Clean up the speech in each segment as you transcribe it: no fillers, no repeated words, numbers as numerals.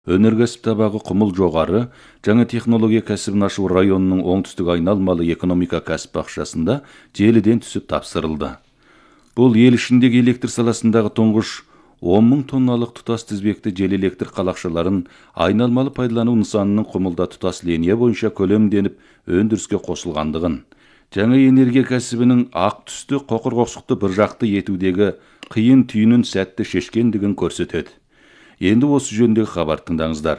Өнеркәсіп табағы құмыл жоғары, жаңа технология кәсібін ашу районының оңтүстік айналмалы экономика кәсіп бақшасында желіден түсіп тапсырылды. Бұл ел ішіндегі электр саласындағы тұңғыш 10 мың тонналық тұтас тізбекті жел электр қалақшаларын айналмалы пайдалану нысанының құмылда тұтас линия бойынша көлемденіп өндіріске қосылғандығын, жаңа энергия кәсібінің ақ түсті қоқыр-қоқсықты бір жақты етудегі қиын түйінін сәтті шешкендігін көрсетеді. Енді осы жөндегі хабар тыңдаңыздар.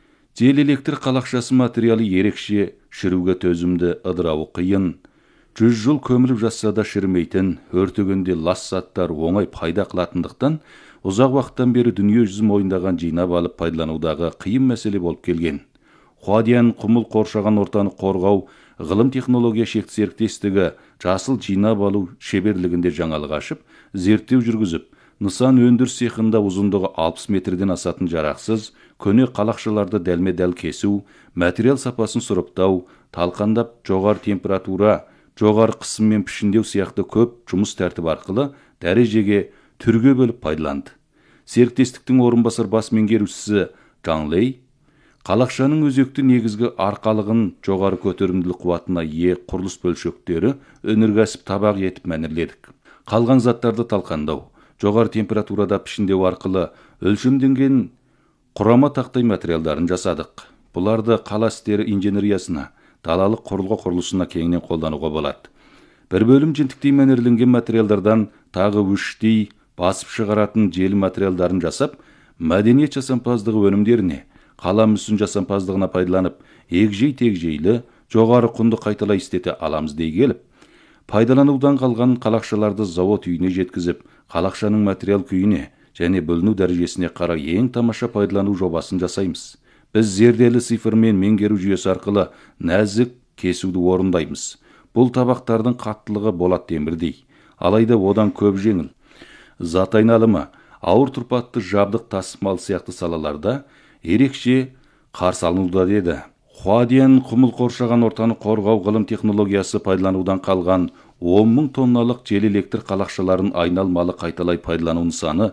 Жел электр қалақшасы материалы ерекше, шіруге төзімді, ыдырауы қиын. 100 жыл көміліп жатса да шірімейтін, өртегенде лас заттар оңай пайда қылатындықтан, ұзақ уақыттан бері дүние жүзі мойындаған жинап алып пайдаланудағы қиын мәселе болып келген. Хуадиян құмыл қоршаған ортаны қорғау ғылым технология шекті серіктестігі жасыл жинап алу шеберлігінде жаңалық ашып, зерттеу жүргізіп, нысан өндіріс цехында ұзындығы 60 метрден асатын жарақсыз, көне қалақшаларды дәлме-дәл кесу, материал сапасын сұрыптау, талқандап жоғары температура, жоғары қысыммен пішіндеу сияқты көп жұмыс тәртібі арқылы дәрежеге түрге бөліп пайдаланды. Серіктестіктің орынбасар бас меңгерушісі Джан Лей, қалақшаның өзекті негізгі арқалығын жоғары көтерімділік қуатына ие құрылыс бөлшектері өнеркәсіп табақ етіп мәнерледік. Қалған заттарды талқандау, жоғары температурада пішіндеу арқылы өлшемденген құрама тақтай материалдарын жасадық. Бұларды қала істері инженериясына, далалық құрылғы құрылысына кеңінен қолдануға болады. Бір бөлім жентіктей мәнерленген материалдардан тағы үштей басып шығаратын желі материалдарын жасап, мәдениет жасампаздығы өнімдеріне, қала мүсін жасампаздығына пайдаланып, егжей-тегжейлі жоғары құнды қайталай істете аламыз дей келіп, пайдаланудан қалған қалақшаларды завод үйіне жеткізіп, қалақшаның материал күйіне және бөліну дәрежесіне қарай ең тамаша пайдалану жобасын жасаймыз. Біз зерделі цифрмен меңгеру жүйесі арқылы нәзік кесуді орындаймыз. Бұл табақтардың қаттылығы болат темірдей, алайда одан көп жеңіл. Зат айналымы, ауыр тұрпатты жабдық тасымал сияқты салаларда ерекше қарсы алынуда деді. Хуадиян құмыл қоршаған ортаны қорғау ғылым технологиясы пайдаланудан қалған 10 мың тонналық жел электр қалақшаларын айналмалы қайталай пайдалану нысаны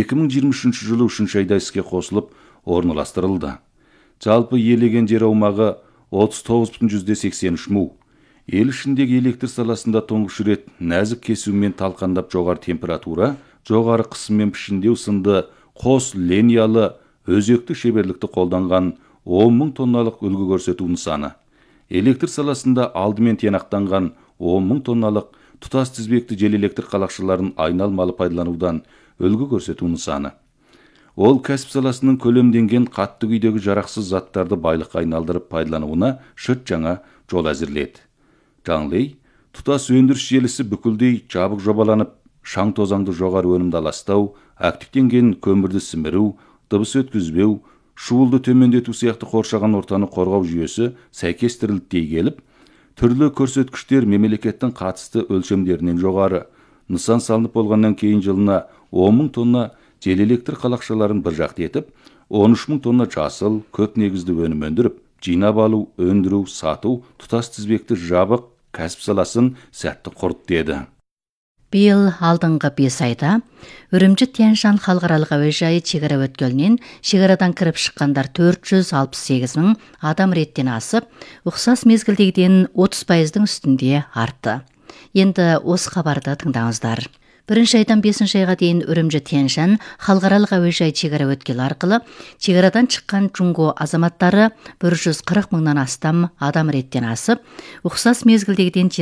2023 жылы 3 айда іске қосылып орналастырылды. Жалпы иелеген жер аумағы 39,83 му. Ел ішіндегі электр саласында тұңғыш рет нәзік кесумен талқандап жоғары температура, жоғары қысыммен пішіндеу сынды қос линиялы өзекті шеберлікті қолданған 10 мың тонналық үлгі көрсету нысаны. Электр саласында алдымен тиянақтанған 10 мың тонналық тұтас тізбекті жел электр қалақшаларын айналмалы пайдаланудан үлгі көрсету нысаны. Ол кәсіп саласының көлемденген қатты күйдегі жарақсыз заттарды байлыққа айналдырып пайдалануына шыт жаңа жол әзірледі. Джан Лей, тұтас өндіріс желісі бүкілдей жабық жобаланып, шаң тозаңды жоғары өнімді аластау, активтенген көмірді сіміру, дыбыс өткізбеу, шуылды төмендету сияқты қоршаған ортаны қорғау жүйесі сәйкестірілді дей келіп, түрлі көрсеткіштер мемлекеттің қатысты өлшемдерінен жоғары. Нысан салынып болғаннан кейін жылына 10 мың тонна жел электр қалақшаларын бір жақты етіп, 13 мың тонна жасыл, көп негізді өнім өндіріп, жинап алу, өндіру, сату, тұтас тізбекті жабық кәсіп саласын сәтті құрды деді. Биыл алдыңғы 5 айда Үрімжі Тянь-Шань халықаралық әуежайы шекара өткелінен шекарадан кіріп шыққандар 468 мың адам реттен асып, ұқсас мезгілдегіден 30%-дің үстінде артты. Енді осы хабарды тыңдаңыздар. 1 айдан 5 айға дейін Үрімжі Тянь-Шань халықаралық әуежайы шекара өткелі арқылы шекарадан шыққан Джунго азаматтары 140 мыңнан астам адам реттен асып, ұқсас мезгілдегіден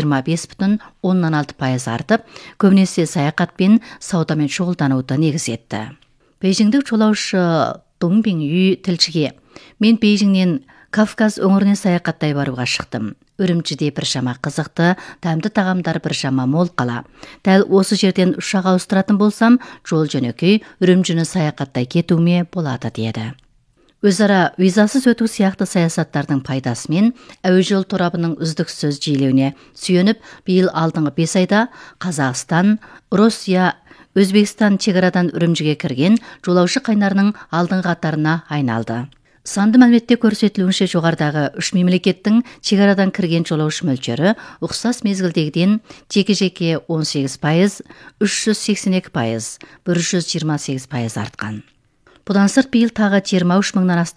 25,6% артып, көбінесе саяхатпен, саудамен шұғылдануды негіз етті. Бейжіңдік жолаушы Дong Bingyu тілшіге: "Мен Бейжіңнен Кавказ өңіріне саяхаттай баруға шықтым. Үрімжіде біршама қызықты, дәмді тағамдар біршама мол қала. Дәл осы жерден ұшақ ауыстыратын болсам, жол жөнекей Үрімжіні саяхаттай кетуіме болады" деді. Өзара визасыз өту сияқты саясаттардың пайдасымен әуежол торабының үздіксіз жиілеуіне сүйеніп, биыл алдыңғы 5 айда Қазақстан, Русия, Өзбекстан шекарадан Үрімжіге кірген жолаушы қайнарының алдыңғы қатарына айналды. Санды мәліметте көрсетілуінше жоғарыдағы 3 мемлекеттің шекарадан кірген жолаушы мөлшері ұқсас мезгілдегіден жеке-жеке 18%, 382%, 128% артқан. Бұдан сырт быйыл тағы 23 мыңнан астам